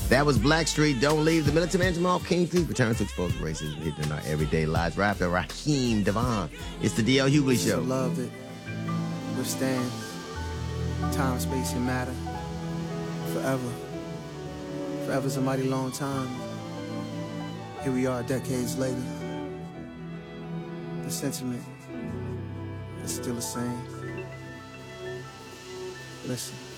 That was Blackstreet. Don't leave. The militant man Jamal Kingsley returns to expose racism hidden in our everyday lives. Right after Raheem Devon. It's the D.L. Hughley Show. It's a love that withstands time, space, and matter forever. Forever's a mighty long time. Here we are decades later. The sentiment is still the same. Listen.